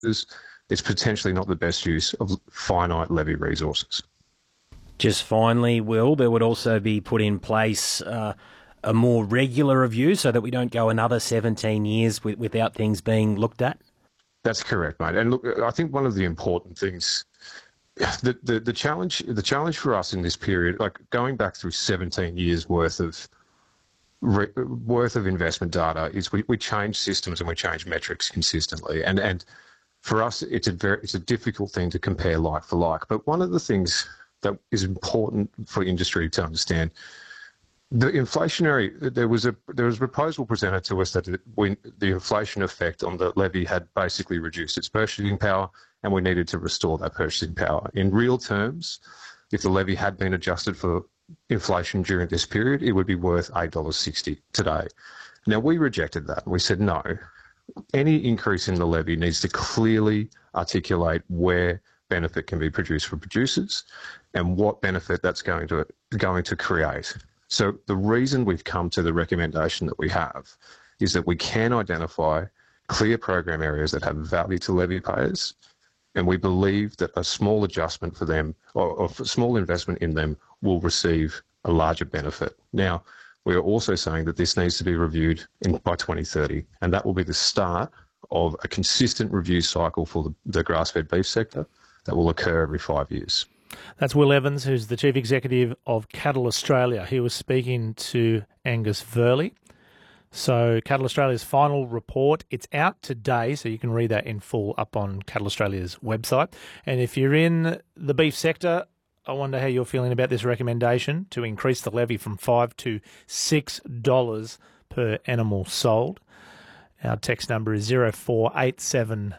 it's potentially not the best use of finite levy resources. Just finally, Will, there would also be put in place a more regular review so that we don't go another 17 years without things being looked at? That's correct, mate. And look, I think one of the important things, the challenge for us in this period, like going back through 17 years worth of investment data, is we change systems and we change metrics consistently. And for us, it's a difficult thing to compare like for like. But one of the things that is important for industry to understand, there was a proposal presented to us that the inflation effect on the levy had basically reduced its purchasing power, and we needed to restore that purchasing power. In real terms, if the levy had been adjusted for inflation during this period, it would be worth $8.60 today. Now, we rejected that. We said no. Any increase in the levy needs to clearly articulate where benefit can be produced for producers and what benefit that's going to create. So the reason we've come to the recommendation that we have is that we can identify clear program areas that have value to levy payers, and we believe that a small adjustment for them or a small investment in them will receive a larger benefit. Now, we are also saying that this needs to be reviewed by 2030, and that will be the start of a consistent review cycle for the grass-fed beef sector that will occur every 5 years. That's Will Evans, who's the Chief Executive of Cattle Australia. He was speaking to Angus Verley. So Cattle Australia's final report, it's out today, so you can read that in full up on Cattle Australia's website. And if you're in the beef sector, I wonder how you're feeling about this recommendation to increase the levy from $5 to $6 per animal sold. Our text number is 0487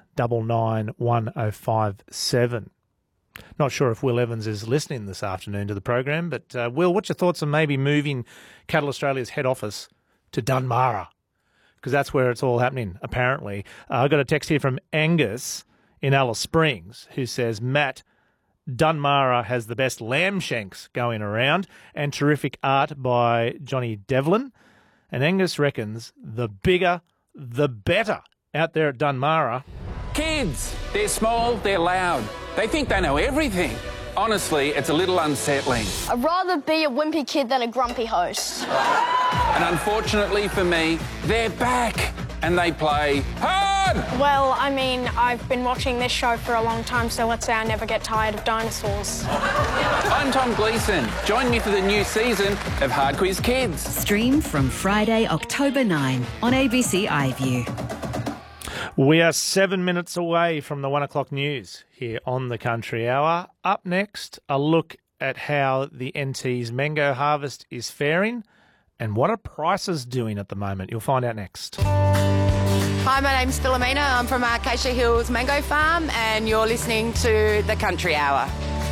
991057. Not sure if Will Evans is listening this afternoon to the program, but Will, what's your thoughts on maybe moving Cattle Australia's head office to Dunmarra? Because that's where it's all happening, apparently. I got a text here from Angus in Alice Springs who says, Matt, Dunmarra has the best lamb shanks going around and terrific art by Johnny Devlin. And Angus reckons the bigger, the better out there at Dunmarra. Kids, they're small, they're loud. They think they know everything. Honestly, it's a little unsettling. I'd rather be a wimpy kid than a grumpy host. And unfortunately for me, they're back and they play hard! Well, I mean, I've been watching this show for a long time, so let's say I never get tired of dinosaurs. I'm Tom Gleeson. Join me for the new season of Hard Quiz Kids. Stream from Friday, October 9 on ABC iView. We are 7 minutes away from the 1 o'clock news here on the Country Hour. Up next, a look at how the NT's mango harvest is faring and what are prices doing at the moment. You'll find out next. Hi, my name's Philomena. I'm from Acacia Hills Mango Farm and you're listening to the Country Hour.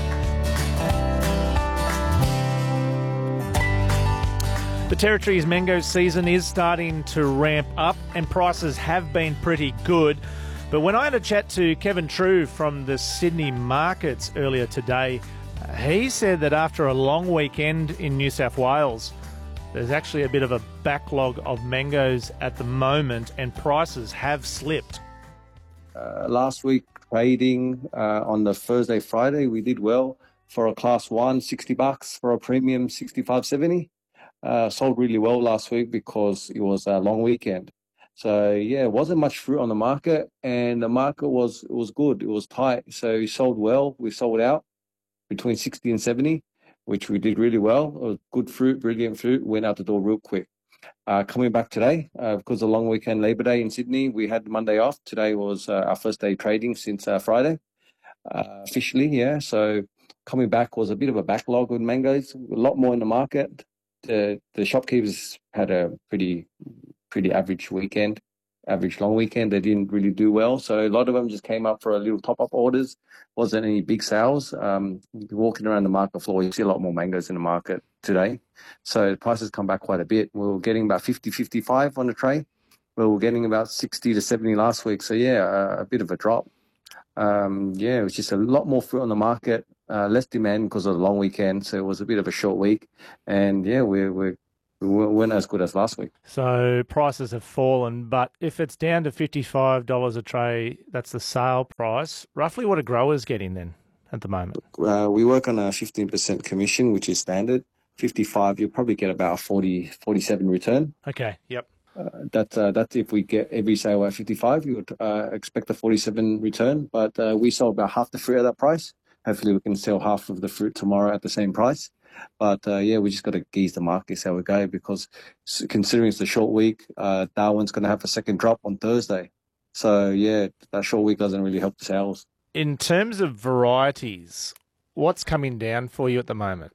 The Territory's mango season is starting to ramp up and prices have been pretty good. But when I had a chat to Kevin True from the Sydney markets earlier today, he said that after a long weekend in New South Wales, there's actually a bit of a backlog of mangoes at the moment and prices have slipped. Last week trading on the Thursday, Friday, we did well. For a class 1, $60. For a premium, $65.70. Sold really well last week because it was a long weekend. So, yeah, it wasn't much fruit on the market and the market was good. It was tight. So we sold well. We sold out between 60 and 70, which we did really well. It was good fruit, brilliant fruit. Went out the door real quick. Coming back today, because of the long weekend, Labor Day in Sydney, we had Monday off. Today was our first day trading since Friday, officially, yeah. So coming back was a bit of a backlog with mangoes, a lot more in the market. The shopkeepers had a pretty average weekend, average long weekend. They didn't really do well. So a lot of them just came up for a little top-up orders. Wasn't any big sales. Walking around the market floor, you see a lot more mangoes in the market today. So the prices come back quite a bit. We were getting about 50, 55 on the tray. We were getting about 60 to 70 last week. So, yeah, a bit of a drop. It was just a lot more fruit on the market. Less demand because of the long weekend, so it was a bit of a short week. And, yeah, we're We weren't as good as last week. So prices have fallen, but if it's down to $55 a tray, that's the sale price. Roughly what are growers getting then at the moment? We work on a 15% commission, which is standard. 55, you'll probably get about 47 return. Okay, yep. That's if we get every sale at 55, you would expect a 47 return. But we sold about half the fruit at that price. Hopefully we can sell half of the fruit tomorrow at the same price. But we just got to gauge the markets how we go, because considering it's a short week, Darwin's going to have a second drop on Thursday. So that short week doesn't really help the sales. In terms of varieties, what's coming down for you at the moment?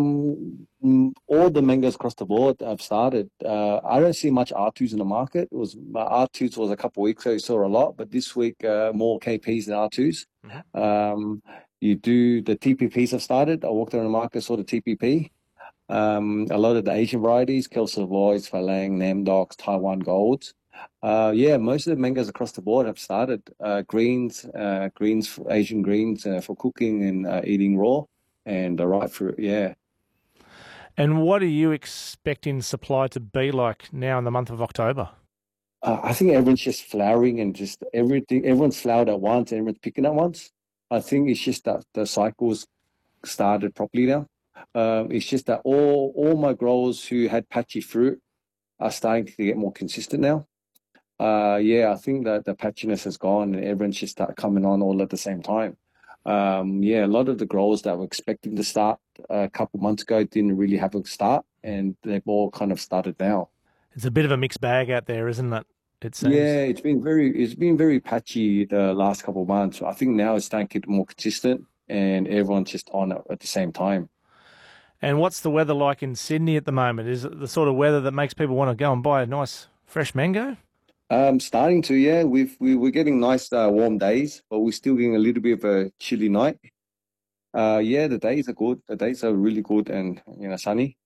All the mangoes across the board have started. I don't see much R2s in the market. R2s was a couple of weeks ago, you saw a lot, but this week more KPs than R2s. Mm-hmm. The TPPs have started. I walked around the market, saw the TPP. A lot of the Asian varieties, Kelsavoys, Falang, Namdocs, Taiwan Golds. Most of the mangoes across the board have started. Greens, Asian greens for cooking and eating raw. And the right fruit, And what are you expecting supply to be like now in the month of October? I think everyone's just flowering and just everything. Everyone's flowered at once and everyone's picking at once. I think it's just that the cycle's started properly now. It's just that all my growers who had patchy fruit are starting to get more consistent now. I think that the patchiness has gone and everyone's just started coming on all at the same time. A lot of the growers that were expecting to start a couple months ago didn't really have a start, and they've all kind of started now. It's a bit of a mixed bag out there, isn't it? It seems. Yeah, it's been very patchy the last couple of months. I think now it's starting to get more consistent, and everyone's just on it at the same time. And what's the weather like in Sydney at the moment? Is it the sort of weather that makes people want to go and buy a nice fresh mango? Starting to, we're getting nice warm days, but we're still getting a little bit of a chilly night. The days are good. The days are really good and sunny.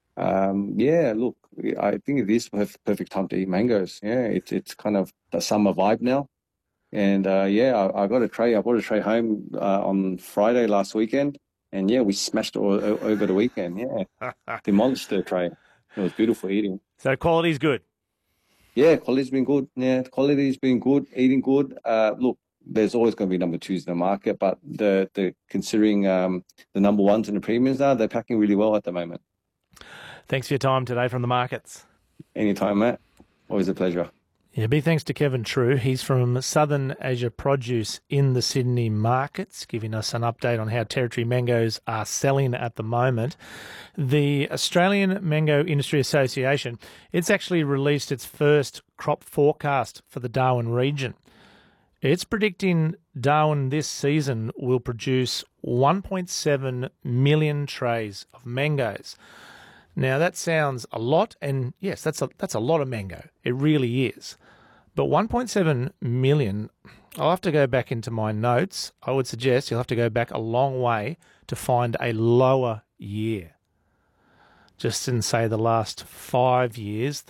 Look, I think it is perfect time to eat mangoes. It's kind of the summer vibe now. And I got a tray. I brought a tray home on Friday last weekend, and we smashed it all over the weekend. Demolished the tray. It was beautiful eating. So quality's good. Yeah, quality's been good. Yeah, quality's been good, eating good. Look, there's always going to be number twos in the market, but the considering the number ones and the premiums now, they're packing really well at the moment. Thanks for your time today from the markets. Anytime, Matt. Always a pleasure. Yeah, big thanks to Kevin True. He's from Southern Asia Produce in the Sydney markets, giving us an update on how Territory mangoes are selling at the moment. The Australian Mango Industry Association, it's actually released its first crop forecast for the Darwin region. It's predicting Darwin this season will produce 1.7 million trays of mangoes. Now, that sounds a lot, and yes, that's a lot of mango. It really is. But 1.7 million, I'll have to go back into my notes. I would suggest you'll have to go back a long way to find a lower year. Just in, say, the last 5 years,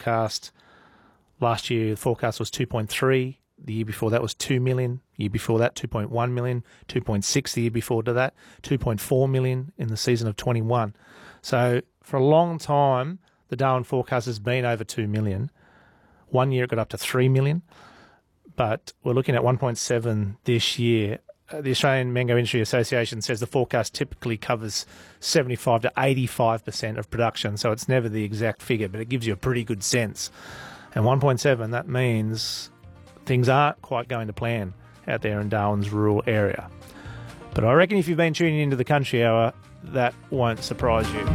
last year the forecast was 2.3. The year before that was 2 million. The year before that, 2.1 million. 2.6 the year before that. 2.4 million in the season of 21. So for a long time, the Darwin forecast has been over 2 million. 1 year it got up to 3 million. But we're looking at 1.7 this year. The Australian Mango Industry Association says the forecast typically covers 75 to 85% of production. So it's never the exact figure, but it gives you a pretty good sense. And 1.7, that means things aren't quite going to plan out there in Darwin's rural area. But I reckon if you've been tuning into the Country Hour, that won't surprise you.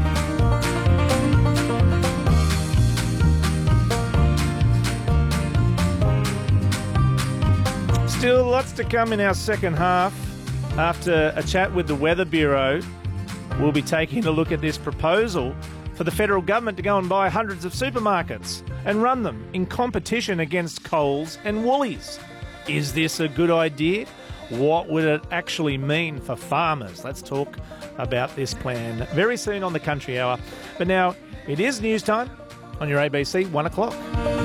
Still lots to come in our second half. After a chat with the Weather Bureau, we'll be taking a look at this proposal for the federal government to go and buy hundreds of supermarkets and run them in competition against Coles and Woolies. Is this a good idea? What would it actually mean for farmers? Let's talk about this plan very soon on the Country Hour. But now it is news time on your ABC 1 o'clock.